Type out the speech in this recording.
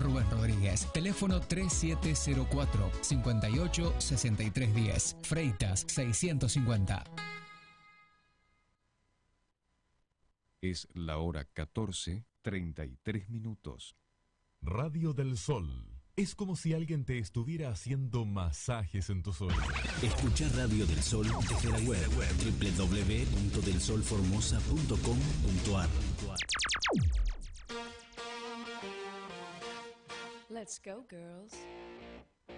Rubén Rodríguez. Teléfono 3704-586310. Freitas 650. Es la hora 14:33. Radio del Sol. Es como si alguien te estuviera haciendo masajes en tus oídos. Escucha Radio del Sol desde la web www.delsolformosa.com.ar. Let's go, girls.